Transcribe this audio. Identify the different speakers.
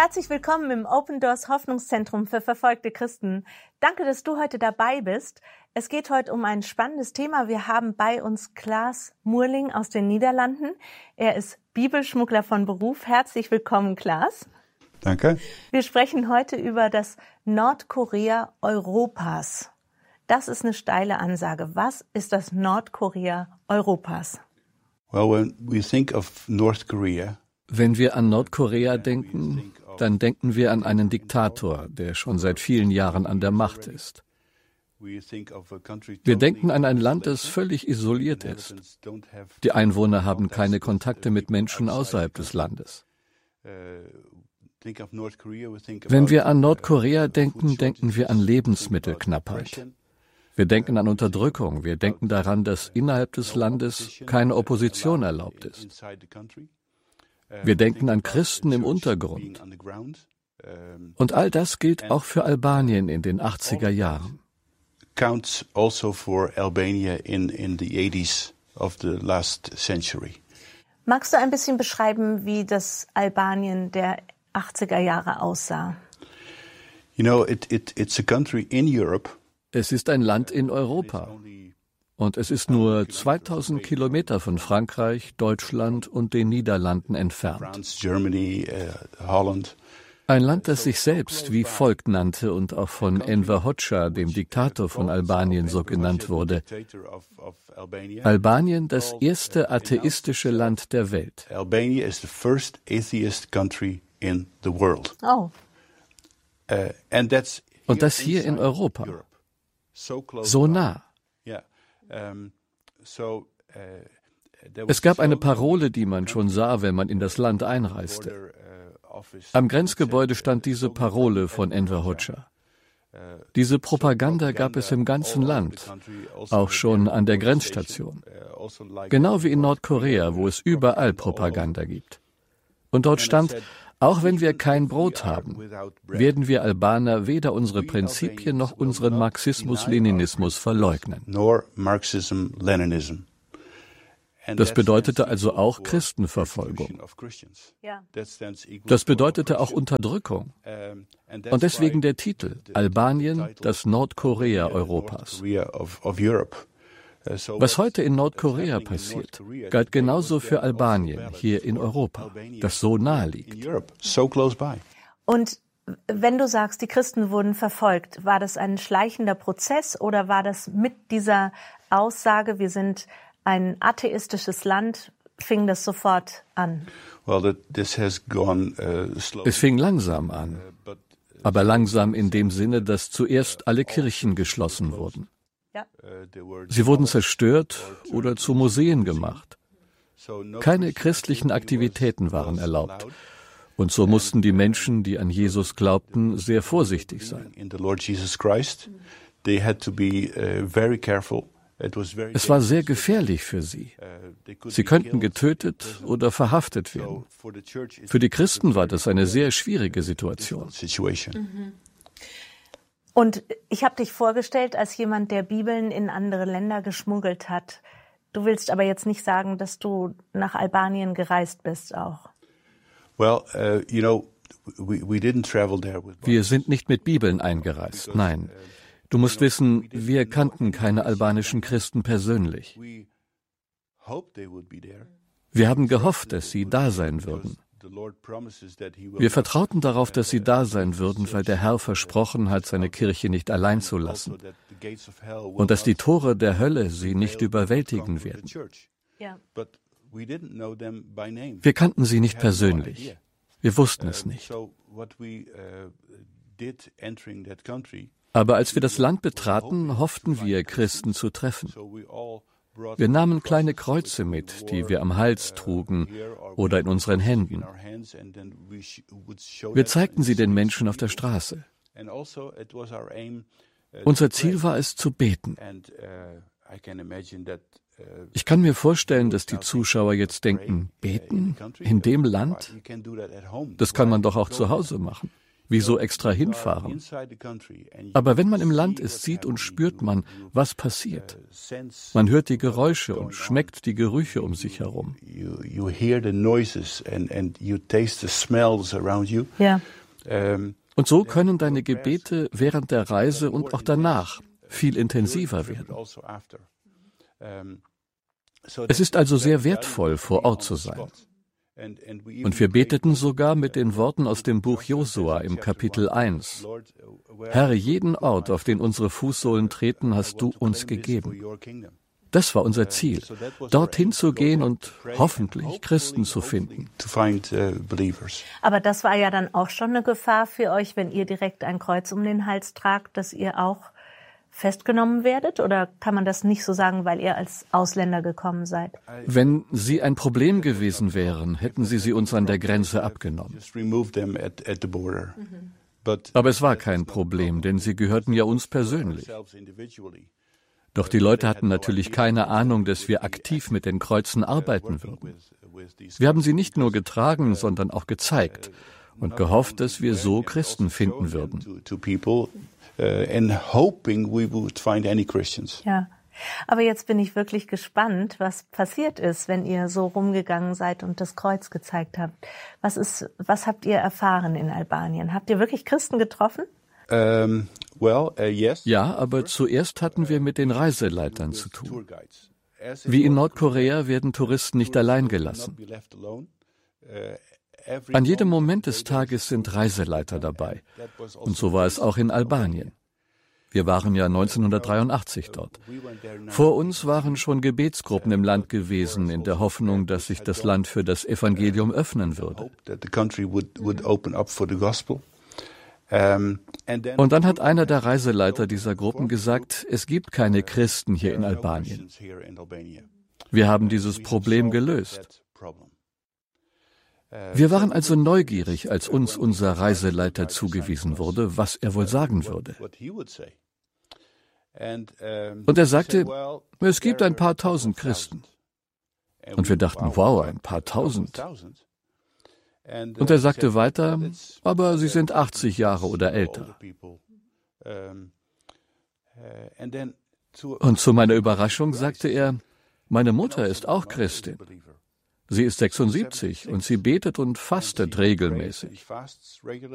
Speaker 1: Herzlich willkommen im Open Doors Hoffnungszentrum für verfolgte Christen. Danke, dass du heute dabei bist. Es geht heute um ein spannendes Thema. Wir haben bei uns Klaas Moerling aus den Niederlanden. Er ist Bibelschmuggler von Beruf. Herzlich willkommen, Klaas.
Speaker 2: Danke.
Speaker 1: Wir sprechen heute über das Nordkorea Europas. Das ist eine steile Ansage. Was ist das Nordkorea Europas?
Speaker 2: Well, when we think of North Korea,
Speaker 3: wenn wir an Nordkorea denken, dann denken wir an einen Diktator, der schon seit vielen Jahren an der Macht ist. Wir denken an ein Land, das völlig isoliert ist. Die Einwohner haben keine Kontakte mit Menschen außerhalb des Landes. Wenn wir an Nordkorea denken, denken wir an Lebensmittelknappheit. Wir denken an Unterdrückung. Wir denken daran, dass innerhalb des Landes keine Opposition erlaubt ist. Wir denken an Christen im Untergrund. Und all das gilt auch für Albanien in den 80er Jahren.
Speaker 2: Counts also for Albania in the 80s of the last century.
Speaker 1: Magst du ein bisschen beschreiben, wie das Albanien der 80er Jahre aussah?
Speaker 2: You know, it's a country in Europe.
Speaker 3: Es ist ein Land in Europa. Und es ist nur 2000 Kilometer von Frankreich, Deutschland und den Niederlanden entfernt. Ein Land, das sich selbst wie Volk nannte und auch von Enver Hoxha, dem Diktator von Albanien, so genannt wurde. Albanien, das erste atheistische Land der Welt.
Speaker 2: Albania is the first atheist country in the world.
Speaker 1: Oh.
Speaker 3: Und das hier in Europa. So nah. Es gab eine Parole, die man schon sah, wenn man in das Land einreiste. Am Grenzgebäude stand diese Parole von Enver Hoxha. Diese Propaganda gab es im ganzen Land, auch schon an der Grenzstation. Genau wie in Nordkorea, wo es überall Propaganda gibt. Und dort stand: Auch wenn wir kein Brot haben, werden wir Albaner weder unsere Prinzipien noch unseren Marxismus-Leninismus verleugnen. Das bedeutete also auch Christenverfolgung. Das bedeutete auch Unterdrückung. Und deswegen der Titel: Albanien, das Nordkorea Europas. Was heute in Nordkorea passiert, galt genauso für Albanien hier in Europa, das so nahe liegt.
Speaker 1: Und wenn du sagst, die Christen wurden verfolgt, war das ein schleichender Prozess oder war das mit dieser Aussage, wir sind ein atheistisches Land, fing das sofort an?
Speaker 3: Es fing langsam an, aber langsam in dem Sinne, dass zuerst alle Kirchen geschlossen wurden.
Speaker 1: Ja.
Speaker 3: Sie wurden zerstört oder zu Museen gemacht. Keine christlichen Aktivitäten waren erlaubt. Und so mussten die Menschen, die an Jesus glaubten, sehr vorsichtig sein. Es war sehr gefährlich für sie. Sie könnten getötet oder verhaftet werden. Für die Christen war das eine sehr schwierige Situation.
Speaker 1: Und ich habe dich vorgestellt als jemand, der Bibeln in andere Länder geschmuggelt hat. Du willst aber jetzt nicht sagen, dass du nach Albanien gereist bist auch.
Speaker 2: Wir
Speaker 3: sind nicht mit Bibeln eingereist, nein. Du musst wissen, wir kannten keine albanischen Christen persönlich. Wir haben gehofft, dass sie da sein würden. Wir vertrauten darauf, dass sie da sein würden, weil der Herr versprochen hat, seine Kirche nicht allein zu lassen und dass die Tore der Hölle sie nicht überwältigen werden. Wir kannten sie nicht persönlich. Wir wussten es nicht. Aber als wir das Land betraten, hofften wir, Christen zu treffen. Wir nahmen kleine Kreuze mit, die wir am Hals trugen oder in unseren Händen. Wir zeigten sie den Menschen auf der Straße. Unser Ziel war es, zu beten. Ich kann mir vorstellen, dass die Zuschauer jetzt denken: Beten? In dem Land? Das kann man doch auch zu Hause machen. Wieso extra hinfahren? Aber wenn man im Land ist, sieht und spürt man, was passiert. Man hört die Geräusche und schmeckt die Gerüche um sich herum.
Speaker 1: Ja.
Speaker 3: Und so können deine Gebete während der Reise und auch danach viel intensiver werden. Es ist also sehr wertvoll, vor Ort zu sein. Und wir beteten sogar mit den Worten aus dem Buch Josua im Kapitel 1. Herr, jeden Ort, auf den unsere Fußsohlen treten, hast du uns gegeben. Das war unser Ziel, dorthin zu gehen und hoffentlich Christen zu finden.
Speaker 1: Aber das war ja dann auch schon eine Gefahr für euch, wenn ihr direkt ein Kreuz um den Hals tragt, dass ihr auch festgenommen werdet? Oder kann man das nicht so sagen, weil ihr als Ausländer gekommen seid?
Speaker 3: Wenn sie ein Problem gewesen wären, hätten sie uns an der Grenze abgenommen. Aber es war kein Problem, denn sie gehörten ja uns persönlich. Doch die Leute hatten natürlich keine Ahnung, dass wir aktiv mit den Kreuzen arbeiten würden. Wir haben sie nicht nur getragen, sondern auch gezeigt und gehofft, dass wir so Christen finden würden.
Speaker 1: Ja, aber jetzt bin ich wirklich gespannt, was passiert ist, wenn ihr so rumgegangen seid und das Kreuz gezeigt habt. Was habt ihr erfahren in Albanien? Habt ihr wirklich Christen getroffen?
Speaker 3: Ja, aber zuerst hatten wir mit den Reiseleitern zu tun. Wie in Nordkorea werden Touristen nicht allein gelassen. An jedem Moment des Tages sind Reiseleiter dabei. Und so war es auch in Albanien. Wir waren ja 1983 dort. Vor uns waren schon Gebetsgruppen im Land gewesen, in der Hoffnung, dass sich das Land für das Evangelium öffnen würde. Und dann hat einer der Reiseleiter dieser Gruppen gesagt, es gibt keine Christen hier in Albanien. Wir haben dieses Problem gelöst. Wir waren also neugierig, als uns unser Reiseleiter zugewiesen wurde, was er wohl sagen würde. Und er sagte, es gibt ein paar tausend Christen. Und wir dachten, wow, ein paar tausend. Und er sagte weiter, aber sie sind 80 Jahre oder älter. Und zu meiner Überraschung sagte er, meine Mutter ist auch Christin. Sie ist 76 und sie betet und fastet regelmäßig.